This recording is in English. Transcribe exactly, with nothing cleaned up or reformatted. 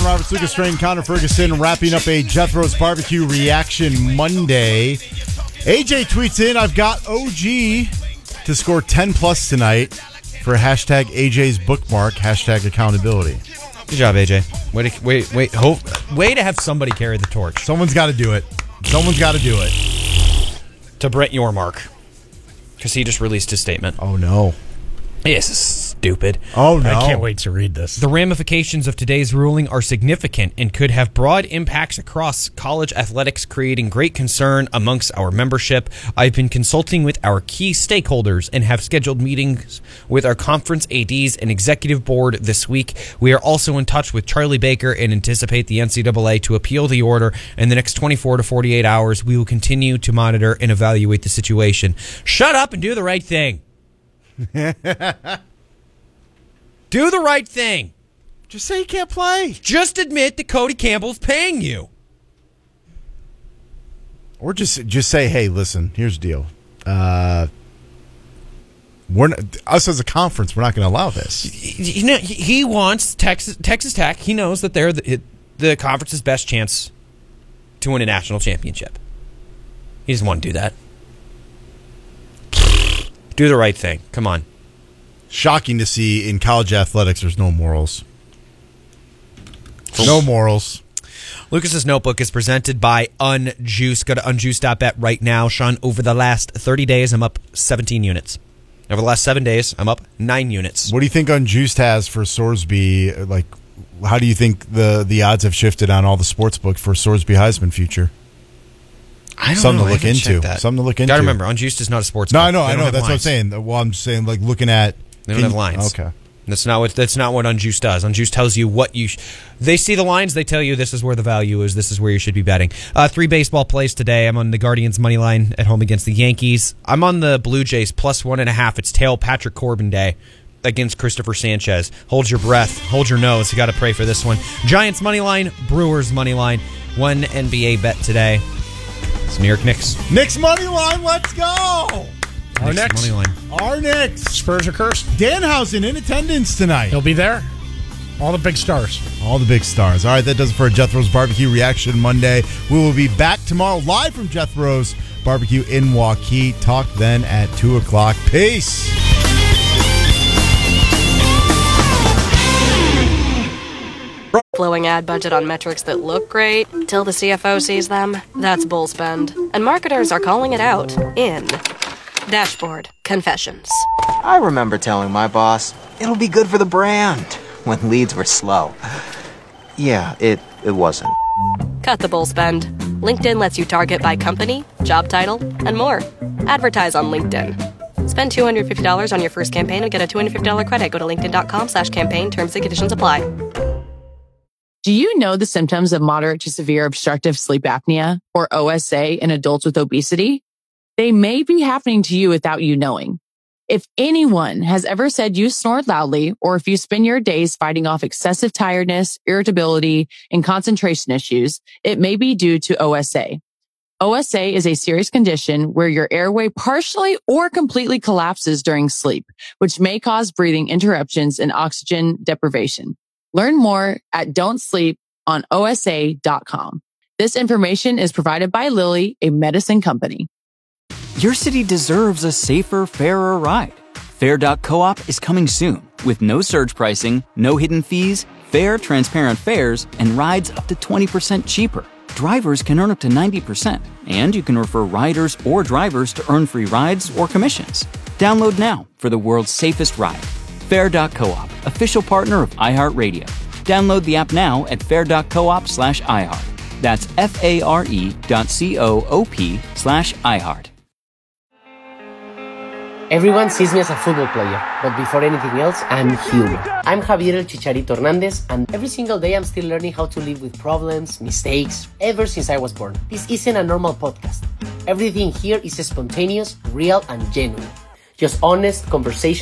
Roberts, Lucas Strain, Connor Ferguson, wrapping up a Jethro's Barbecue Reaction Monday. A J tweets in, I've got O G to score ten plus tonight for hashtag A J's bookmark, hashtag accountability. Good job, A J. Wait, to, wait, wait. Hope, way to have somebody carry the torch. Someone's got to do it. Someone's got to do it. To Brett Yormark. Because he just released his statement. Oh, no. This is stupid. Oh, no. I can't wait to read this. The ramifications of today's ruling are significant and could have broad impacts across college athletics, creating great concern amongst our membership. I've been consulting with our key stakeholders and have scheduled meetings with our conference A Ds and executive board this week. We are also in touch with Charlie Baker and anticipate the N C double A to appeal the order in the next twenty-four to forty-eight hours. We will continue to monitor and evaluate the situation. Shut up and do the right thing. Do the right thing. Just say you can't play. Just admit that Cody Campbell's paying you. Or just just say, hey, listen, here's the deal. Uh, we're not, us as a conference, we're not going to allow this. You know, he wants Texas Texas Tech. He knows that they're the, the conference's best chance to win a national championship. He doesn't want to do that. Do the right thing. Come on. Shocking to see in college athletics there's no morals. No morals. Lucas's Notebook is presented by Unjuice. Go to unjuice dot bet right now. Sean, over the last thirty days, I'm up seventeen units. Over the last seven days, I'm up nine units. What do you think Unjuiced has for Sorsby? Like, how do you think the, the odds have shifted on all the sports book for Sorsby Heisman future? I don't Something know. to look into. Something to look into. Gotta remember, Unjuiced is not a sports No, book. I know, They I don't know. have That's lines. what I'm saying. Well, I'm saying, like, looking at... They don't have lines. Okay. That's not what that's not what Unjuiced does. Unjuiced tells you what you... Sh- they see the lines, they tell you this is where the value is, this is where you should be betting. Uh, three baseball plays today. I'm on the Guardians' money line at home against the Yankees. I'm on the Blue Jays plus one and a half. It's tail Patrick Corbin Day against Christopher Sanchez. Hold your breath. Hold your nose. You got to pray for this one. Giants' money line, Brewers' money line. One N B A bet today. It's New York Knicks. Knicks money line, let's go! Our Knicks. Money line. Our Knicks. Spurs are cursed. Danhausen in attendance tonight. He'll be there. All the big stars. All the big stars. All right, that does it for Jethro's Barbecue Reaction Monday. We will be back tomorrow live from Jethro's Barbecue in Waukee. Talk then at two o'clock. Peace. Blowing ad budget on metrics that look great till the C F O sees them. That's bull spend. And marketers are calling it out in Dashboard Confessions. I remember telling my boss, it'll be good for the brand, when leads were slow. Yeah, it, it wasn't. Cut the bull spend. LinkedIn lets you target by company, job title, and more. Advertise on LinkedIn. Spend two hundred fifty dollars on your first campaign and get a two hundred fifty dollars credit. Go to linkedin.com slash campaign. Terms and conditions apply. Do you know the symptoms of moderate to severe obstructive sleep apnea, or O S A, in adults with obesity? They may be happening to you without you knowing. If anyone has ever said you snore loudly, or if you spend your days fighting off excessive tiredness, irritability, and concentration issues, it may be due to O S A. O S A is a serious condition where your airway partially or completely collapses during sleep, which may cause breathing interruptions and oxygen deprivation. Learn more at don't sleep on O S A dot com. This information is provided by Lilly, a medicine company. Your city deserves a safer, fairer ride. Fair dot coop is coming soon with no surge pricing, no hidden fees, fair, transparent fares, and rides up to twenty percent cheaper. Drivers can earn up to ninety percent, and you can refer riders or drivers to earn free rides or commissions. Download now for the world's safest ride. Fair dot coop, official partner of iHeartRadio. Download the app now at fair dot coop slash iHeart. That's F-A-R-E dot C-O-O-P slash iHeart. Everyone sees me as a football player, but before anything else, I'm human. I'm Javier El Chicharito Hernandez, and every single day I'm still learning how to live with problems, mistakes, ever since I was born. This isn't a normal podcast. Everything here is spontaneous, real, and genuine. Just honest conversation.